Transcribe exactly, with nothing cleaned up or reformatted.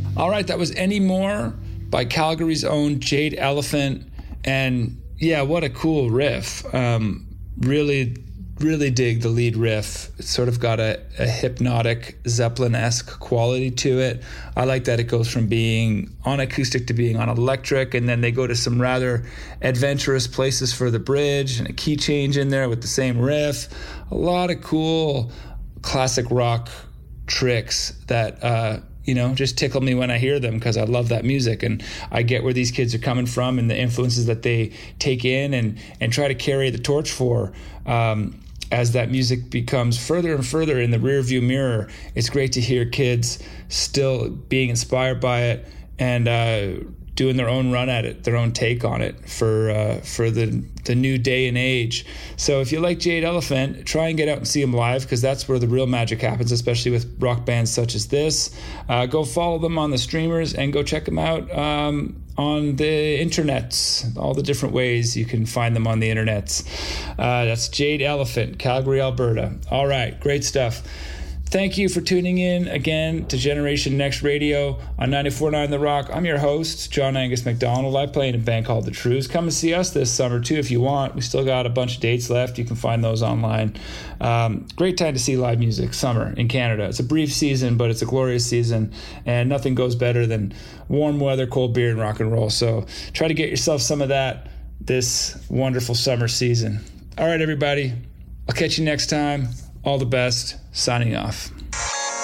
All right, that was Any More by Calgary's own Jade Elephant. And yeah, what a cool riff. Um, really, really dig the lead riff. It's sort of got a, a hypnotic Zeppelin-esque quality to it. I like that it goes from being on acoustic to being on electric, and then they go to some rather adventurous places for the bridge and a key change in there with the same riff. A lot of cool classic rock tricks that uh, you know, just tickle me when I hear them because I love that music and I get where these kids are coming from and the influences that they take in and, and try to carry the torch for um, as that music becomes further and further in the rearview mirror. It's great to hear kids still being inspired by it and uh, doing their own run at it, their own take on it for uh, for the the new day and age. So if you like Jade Elephant, try and get out and see them live because that's where the real magic happens, especially with rock bands such as this. Uh, go follow them on the streamers and go check them out um, on the internets, all the different ways you can find them on the internets. Uh, that's Jade Elephant, Calgary, Alberta. All right, great stuff. Thank you for tuning in again to Generation Next Radio on ninety-four point nine The Rock. I'm your host, John Angus McDonald. I play in a band called The Trues. Come and see us this summer, too, if you want. We still got a bunch of dates left. You can find those online. Um, great time to see live music, summer in Canada. It's a brief season, but it's a glorious season, and nothing goes better than warm weather, cold beer, and rock and roll. So try to get yourself some of that this wonderful summer season. All right, everybody. I'll catch you next time. All the best. Signing off.